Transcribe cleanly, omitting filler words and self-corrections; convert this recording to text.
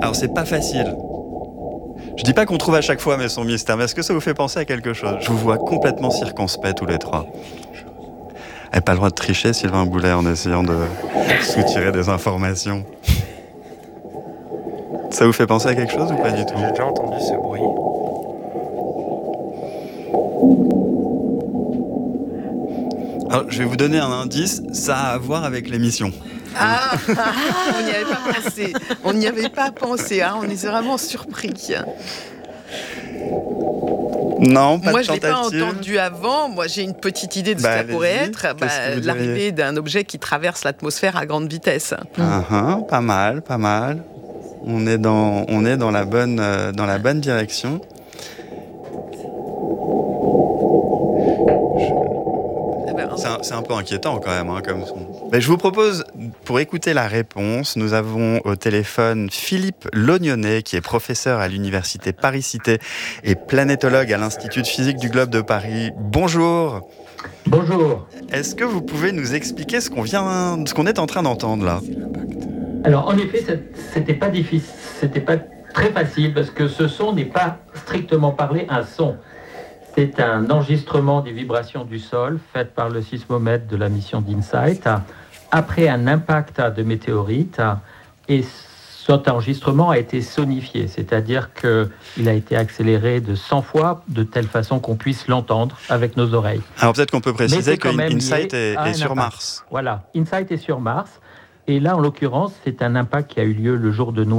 Alors, c'est pas facile. Je dis pas qu'on trouve à chaque fois mes sons mystères, mais est-ce que ça vous fait penser à quelque chose ? Je vous vois complètement circonspect tous les trois. Elle n'a pas le droit de tricher, Sylvain Boulet, en essayant de soutirer des informations. Ça vous fait penser à quelque chose ou pas du tout ? J'ai déjà entendu ce bruit. Alors, je vais vous donner un indice, ça a à voir avec l'émission. Ah, on n'y avait pas pensé. On n'y avait pas pensé, hein. On est vraiment surpris. Non, pas Moi, de je ne l'ai pas tentative. entendu avant. Moi, j'ai une petite idée de ce que ça pourrait allez-y. être. Qu'est-ce que vous L'arrivée diriez ? d'un objet qui traverse l'atmosphère à grande vitesse. Pas mal, pas mal. On est dans la bonne direction. C'est un peu inquiétant quand même, hein, comme son. Mais je vous propose, pour écouter la réponse, nous avons au téléphone Philippe Lognonnet, qui est professeur à l'université Paris-Cité et planétologue à l'Institut de physique du Globe de Paris. Bonjour. Bonjour. Est-ce que vous pouvez nous expliquer ce qu'on est en train d'entendre là ? Alors en effet, c'était pas difficile, c'était pas très facile parce que ce son n'est pas strictement parlé un son. C'est un enregistrement des vibrations du sol fait par le sismomètre de la mission d'InSight après un impact de météorite, et cet enregistrement a été sonifié, c'est-à-dire qu'il a été accéléré de 100 fois de telle façon qu'on puisse l'entendre avec nos oreilles. Alors peut-être qu'on peut préciser que InSight lié à est un sur impact. Mars. Voilà, InSight est sur Mars. Et là, en l'occurrence, c'est un impact qui a eu lieu le jour de Noël.